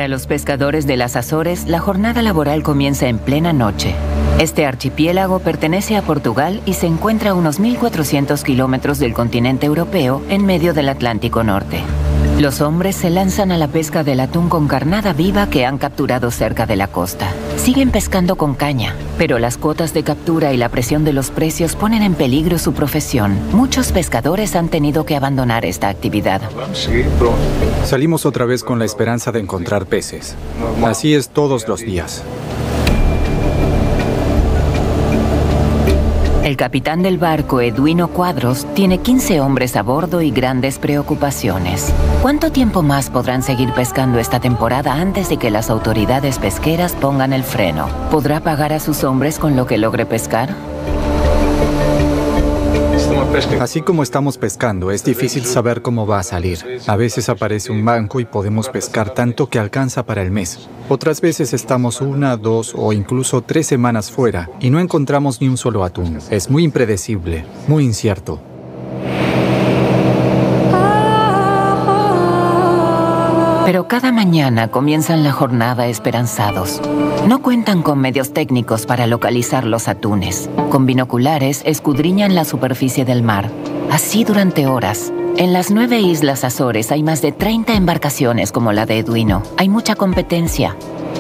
Para los pescadores de las Azores, la jornada laboral comienza en plena noche. Este archipiélago pertenece a Portugal y se encuentra a unos 1.400 kilómetros del continente europeo en medio del Atlántico Norte. Los hombres se lanzan a la pesca del atún con carnada viva que han capturado cerca de la costa. Siguen pescando con caña, pero las cuotas de captura y la presión de los precios ponen en peligro su profesión. Muchos pescadores han tenido que abandonar esta actividad. Salimos otra vez con la esperanza de encontrar peces. Así es todos los días. El capitán del barco, Eduino Cuadros, tiene 15 hombres a bordo y grandes preocupaciones. ¿Cuánto tiempo más podrán seguir pescando esta temporada antes de que las autoridades pesqueras pongan el freno? ¿Podrá pagar a sus hombres con lo que logre pescar? Así como estamos pescando, es difícil saber cómo va a salir. A veces aparece un banco y podemos pescar tanto que alcanza para el mes. Otras veces estamos 1, 2 o incluso 3 semanas fuera y no encontramos ni un solo atún. Es muy impredecible, muy incierto. Pero cada mañana comienzan la jornada esperanzados. No cuentan con medios técnicos para localizar los atunes. Con binoculares escudriñan la superficie del mar. Así durante horas. En las 9 islas Azores hay más de 30 embarcaciones como la de Eduino. Hay mucha competencia.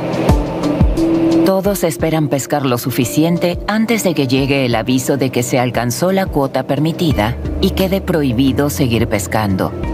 Todos esperan pescar lo suficiente antes de que llegue el aviso de que se alcanzó la cuota permitida y quede prohibido seguir pescando.